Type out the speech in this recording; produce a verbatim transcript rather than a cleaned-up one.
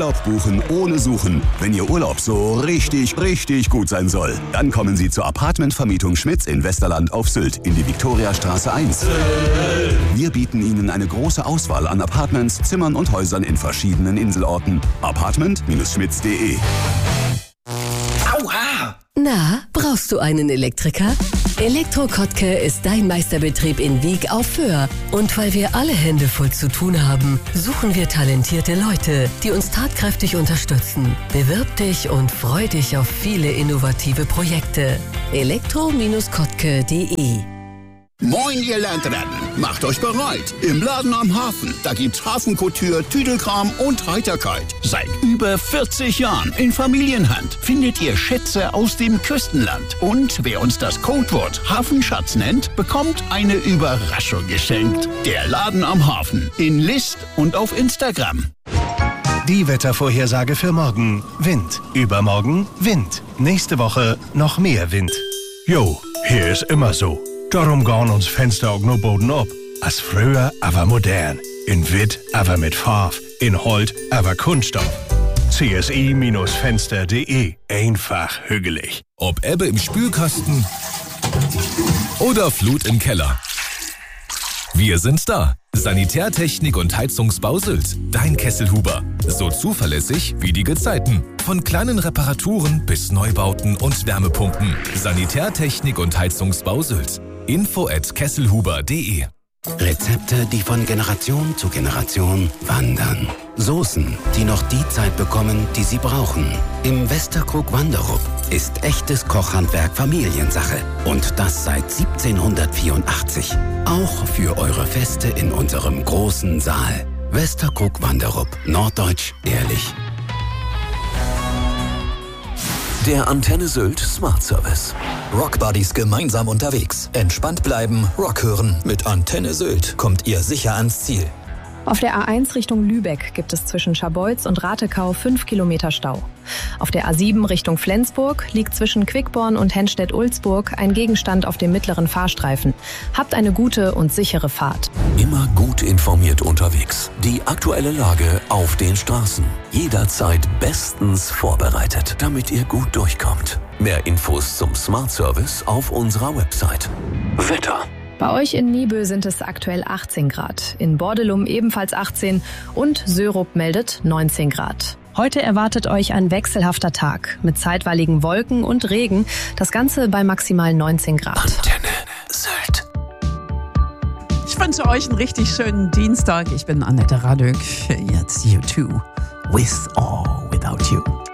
Urlaub buchen ohne Suchen. Wenn Ihr Urlaub so richtig, richtig gut sein soll, dann kommen Sie zur Apartmentvermietung Schmitz in Westerland auf Sylt in die Viktoriastraße eins. Wir bieten Ihnen eine große Auswahl an Apartments, Zimmern und Häusern in verschiedenen Inselorten. apartment Schmitz punkt de. Aua! Na, brauchst du einen Elektriker? Elektro Kottke ist dein Meisterbetrieb in Wieg auf Föhr. Und weil wir alle Hände voll zu tun haben, suchen wir talentierte Leute, die uns tatkräftig unterstützen. Bewirb dich und freu dich auf viele innovative Projekte. elektro Kottke punkt de. Moin, ihr Landratten! Macht euch bereit! Im Laden am Hafen, da gibt's Hafenkouture, Tüdelkram und Heiterkeit. Seit über vierzig Jahren in Familienhand findet ihr Schätze aus dem Küstenland. Und wer uns das Codewort Hafenschatz nennt, bekommt eine Überraschung geschenkt. Der Laden am Hafen in List und auf Instagram. Die Wettervorhersage für morgen. Wind. Übermorgen Wind. Nächste Woche noch mehr Wind. Jo, hier ist immer so. Darum gehen uns Fenster auch nur Boden ab. Als früher, aber modern. In Witt, aber mit Farbe. In Holt, aber Kunststoff. C S I Fenster punkt de. Einfach hügelig. Ob Ebbe im Spülkasten oder Flut im Keller. Wir sind da. Sanitärtechnik und Heizungsbau Sylt. Dein Kesselhuber. So zuverlässig wie die Gezeiten. Von kleinen Reparaturen bis Neubauten und Wärmepumpen. Sanitärtechnik und Heizungsbau Sylt. info at kesselhuber punkt de. Rezepte, die von Generation zu Generation wandern. Soßen, die noch die Zeit bekommen, die sie brauchen. Im Westerkrug Wanderup ist echtes Kochhandwerk Familiensache. Und das seit siebzehnhundertvierundachtzig. Auch für eure Feste in unserem großen Saal. Westerkrug Wanderup. Norddeutsch ehrlich. Der Antenne Sylt Smart Service. Rock Buddies gemeinsam unterwegs. Entspannt bleiben, Rock hören. Mit Antenne Sylt kommt ihr sicher ans Ziel. Auf der A eins Richtung Lübeck gibt es zwischen Scharbeutz und Ratekau fünf Kilometer Stau. Auf der A sieben Richtung Flensburg liegt zwischen Quickborn und Henstedt-Ulzburg ein Gegenstand auf dem mittleren Fahrstreifen. Habt eine gute und sichere Fahrt. Immer gut informiert unterwegs. Die aktuelle Lage auf den Straßen. Jederzeit bestens vorbereitet, damit ihr gut durchkommt. Mehr Infos zum Smart Service auf unserer Website. Wetter. Bei euch in Niebö sind es aktuell achtzehn Grad, in Bordelum ebenfalls achtzehn und Sörup meldet neunzehn Grad. Heute erwartet euch ein wechselhafter Tag mit zeitweiligen Wolken und Regen, das Ganze bei maximal neunzehn Grad. Antenne Sylt. Ich wünsche euch einen richtig schönen Dienstag. Ich bin Annette Radök. Jetzt U zwei. With or without you.